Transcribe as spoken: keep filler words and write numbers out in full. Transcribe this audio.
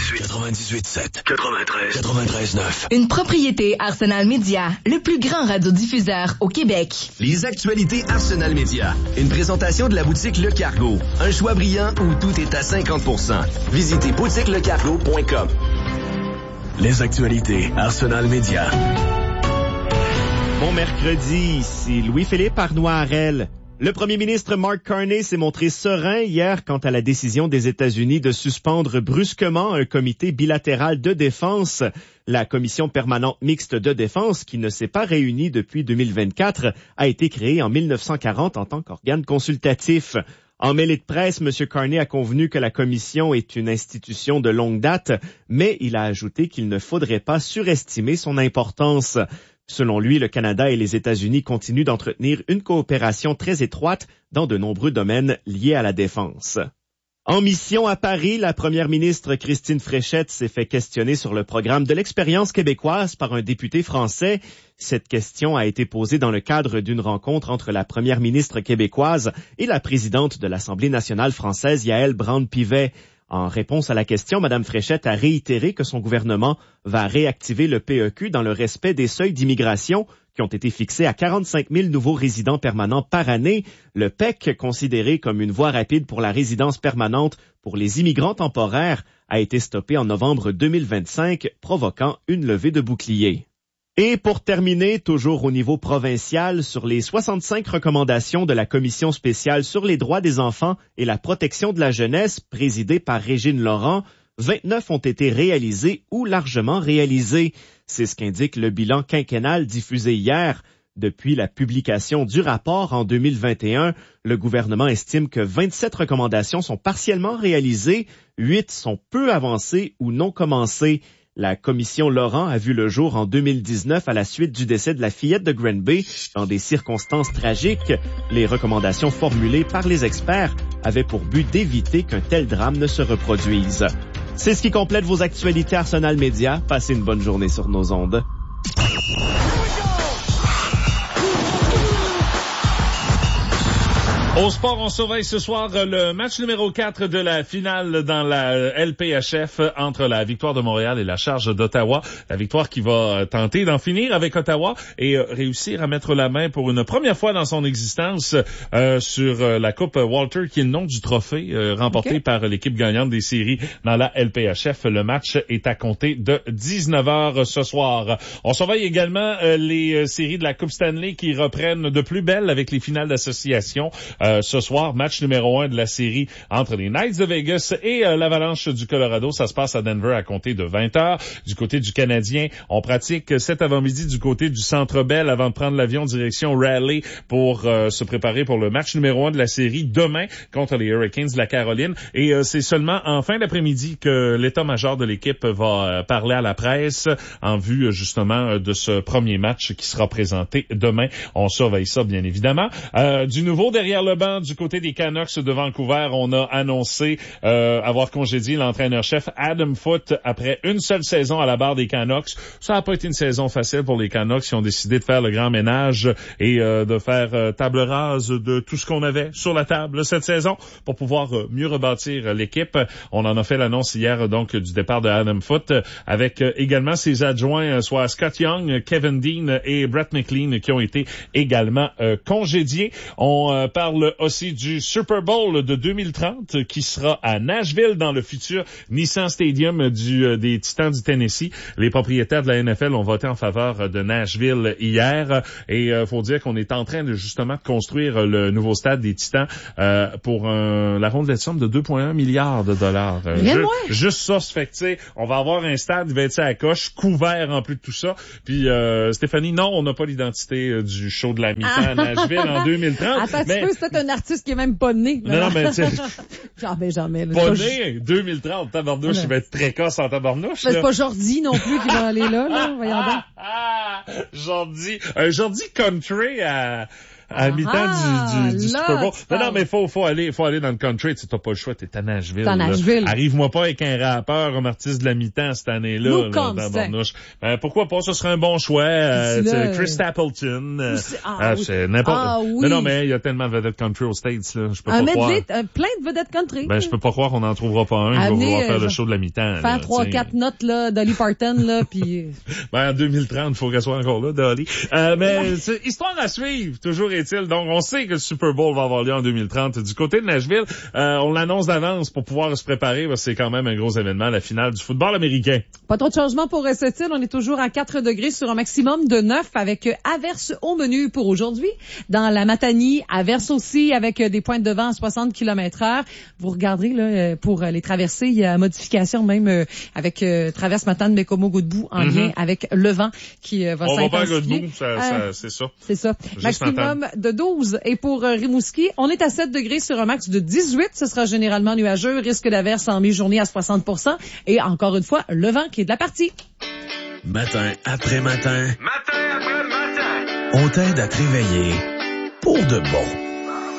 quatre-vingt-dix-huit, quatre-vingt-dix-huit sept, quatre-vingt-treize, quatre-vingt-treize neuf. Une propriété Arsenal Média, le plus grand radiodiffuseur au Québec. Les actualités Arsenal Média. Une présentation de la boutique Le Cargo. Un choix brillant où tout est à cinquante pour cent. Visitez boutique le cargo point com. Les actualités Arsenal Média. Bon mercredi, ici Louis-Philippe Arnois-Harel. Le premier ministre Mark Carney s'est montré serein hier quant à la décision des États-Unis de suspendre brusquement un comité bilatéral de défense. La commission permanente mixte de défense, qui ne s'est pas réunie depuis deux mille vingt-quatre, a été créée en mille neuf cent quarante en tant qu'organe consultatif. En mêlée de presse, M. Carney a convenu que la commission est une institution de longue date, mais il a ajouté qu'il ne faudrait pas surestimer son importance. Selon lui, le Canada et les États-Unis continuent d'entretenir une coopération très étroite dans de nombreux domaines liés à la défense. En mission à Paris, la première ministre Christine Fréchette s'est fait questionner sur le programme de l'expérience québécoise par un député français. Cette question a été posée dans le cadre d'une rencontre entre la première ministre québécoise et la présidente de l'Assemblée nationale française, Yaël Braun-Pivet. En réponse à la question, Mme Fréchette a réitéré que son gouvernement va réactiver le P E Q dans le respect des seuils d'immigration qui ont été fixés à quarante-cinq mille nouveaux résidents permanents par année. Le P E C, considéré comme une voie rapide pour la résidence permanente pour les immigrants temporaires, a été stoppé en novembre deux mille vingt-cinq, provoquant une levée de boucliers. Et pour terminer, toujours au niveau provincial, sur les soixante-cinq recommandations de la Commission spéciale sur les droits des enfants et la protection de la jeunesse, présidée par Régine Laurent, vingt-neuf ont été réalisées ou largement réalisées. C'est ce qu'indique le bilan quinquennal diffusé hier. Depuis la publication du rapport en deux mille vingt et un, le gouvernement estime que vingt-sept recommandations sont partiellement réalisées, huit sont peu avancées ou non commencées. La commission Laurent a vu le jour en deux mille dix-neuf à la suite du décès de la fillette de Granby dans des circonstances tragiques. Les recommandations formulées par les experts avaient pour but d'éviter qu'un tel drame ne se reproduise. C'est ce qui complète vos actualités Arsenal Média. Passez une bonne journée sur nos ondes. Au sport, on surveille ce soir le match numéro quatre de la finale dans la L P H F entre la Victoire de Montréal et la Charge d'Ottawa. La Victoire qui va tenter d'en finir avec Ottawa et réussir à mettre la main pour une première fois dans son existence euh, sur la Coupe Walter, qui est le nom du trophée euh, remporté okay. par l'équipe gagnante des séries dans la L P H F. Le match est à compter de dix-neuf heures ce soir. On surveille également euh, les séries de la Coupe Stanley qui reprennent de plus belle avec les finales d'association. Euh, ce soir, match numéro un de la série entre les Knights de Vegas et euh, l'Avalanche du Colorado. Ça se passe à Denver à compter de vingt heures. Du côté du Canadien, on pratique cet avant-midi du côté du Centre Bell avant de prendre l'avion direction Raleigh pour euh, se préparer pour le match numéro un de la série demain contre les Hurricanes de la Caroline. Et euh, c'est seulement en fin d'après-midi que l'état-major de l'équipe va euh, parler à la presse en vue justement de ce premier match qui sera présenté demain. On surveille ça bien évidemment. Euh, du nouveau derrière le banc du côté des Canucks de Vancouver, on a annoncé euh, avoir congédié l'entraîneur-chef Adam Foote après une seule saison à la barre des Canucks. Ça n'a pas été une saison facile pour les Canucks. Ils ont décidé de faire le grand ménage et euh, de faire euh, table rase de tout ce qu'on avait sur la table cette saison pour pouvoir euh, mieux rebâtir l'équipe. On en a fait l'annonce hier donc du départ de Adam Foote avec euh, également ses adjoints, soit Scott Young, Kevin Dean et Brett McLean qui ont été également euh, congédiés. On euh, parle aussi du Super Bowl de deux mille trente qui sera à Nashville dans le futur Nissan Stadium du, euh, des Titans du Tennessee. Les propriétaires de la N F L ont voté en faveur de Nashville hier et euh, faut dire qu'on est en train de justement de construire le nouveau stade des Titans euh, pour un, la rondelette somme de deux virgule un milliards de dollars. Euh, ju- juste ça, ça fait que tu sais, on va avoir un stade qui va être à la coche, couvert en plus de tout ça. Puis euh, Stéphanie, non, on n'a pas l'identité euh, du show de la mi-temps à Nashville en deux mille trente. Attends, mais... tu peux, c'est un artiste qui est même pas né. Non, non, mais tu sais... jamais, jamais. Là, pas je... né, deux mille trente, tabarnouche, il va être précoce en tabarnouche. C'est pas Jordi non plus qui va aller là, là. Voyons donc. Ah, ah, Jordi. Un Jordi country à... à la mi-temps Ah, du, du, du là, Super Bowl. tu Non, non, parles. mais faut, faut aller, faut aller dans le country. Tu sais, t'as pas le choix, t'es à Nashville. T'es à là. Nashville. Arrive-moi pas avec un rappeur comme artiste de la mi-temps cette année-là, Nous là, comme dans ça. Barnouche. Ben, pourquoi pas? Ce serait un bon choix. Euh, Puis tu sais, là, Chris Stapleton. euh, c'est- ah, ah, oui. c'est n'importe. Ah, oui. Non, non, mais il y a tellement de vedettes country aux States, là. Je peux Un pas croire. medley, euh, plein de vedettes country. Ben, je peux pas croire qu'on n'en trouvera pas un qui va Amener, vouloir euh, faire le genre, show de la mi-temps. Faire là, trois, tu sais. quatre notes, là, Dolly Parton, là, puis... Ben, en deux mille trente, il faut qu'elle soit encore là, Dolly. Euh, mais, c'est histoire à suivre, toujours est-il. Donc, on sait que le Super Bowl va avoir lieu en deux mille trente. Du côté de Nashville, euh, on l'annonce d'avance pour pouvoir se préparer, parce que c'est quand même un gros événement, la finale du football américain. Pas trop de changements pour cette île. On est toujours à quatre degrés sur un maximum de neuf avec euh, averse au menu pour aujourd'hui. Dans la Matanie, averse aussi avec euh, des pointes de vent à soixante kilomètres heure. Vous regarderez, là, euh, pour euh, les traversées, il y a modification même euh, avec euh, traverse Matane, Bécomo, Godbout en Mm-hmm. lien avec le vent qui euh, va On va pas à s'intensifier. Godbout, ça, Euh, ça, c'est ça. C'est ça. Juste Maximum de douze. Et pour euh, Rimouski, on est à sept degrés sur un max de dix-huit. Ce sera généralement nuageux. Risque d'averse en mi-journée à soixante pour cent. Et encore une fois, le vent qui est de la partie. Matin après matin, Matin après matin. on t'aide à te réveiller pour de bon.